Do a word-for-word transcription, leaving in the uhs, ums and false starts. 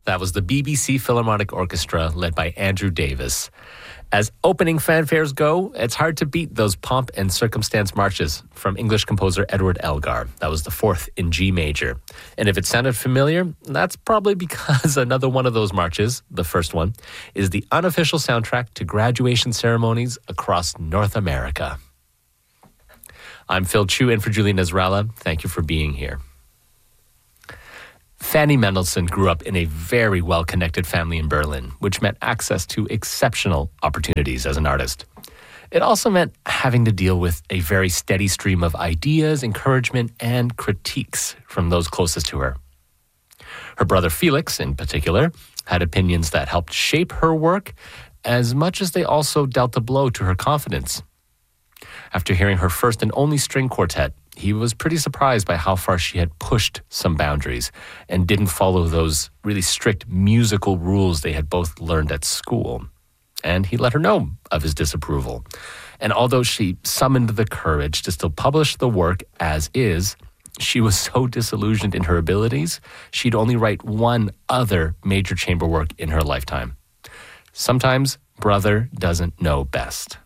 That was the B B C Philharmonic Orchestra led by Andrew Davis. As opening fanfares go, it's hard to beat those pomp and circumstance marches from English composer Edward Elgar. That was the fourth in G major. And if it sounded familiar, that's probably because another one of those marches, the first one, is the unofficial soundtrack to graduation ceremonies across North America. I'm Phil Chu in for Julie Nasrallah. Thank you for being here. Fanny Mendelssohn grew up in a very well-connected family in Berlin, which meant access to exceptional opportunities as an artist. It also meant having to deal with a very steady stream of ideas, encouragement, and critiques from those closest to her. Her brother Felix, in particular, had opinions that helped shape her work as much as they also dealt a blow to her confidence. After hearing her first and only string quartet, he was pretty surprised by how far she had pushed some boundaries and didn't follow those really strict musical rules they had both learned at school. And he let her know of his disapproval. And although she summoned the courage to still publish the work as is, she was so disillusioned in her abilities, she'd only write one other major chamber work in her lifetime. Sometimes brother doesn't know best.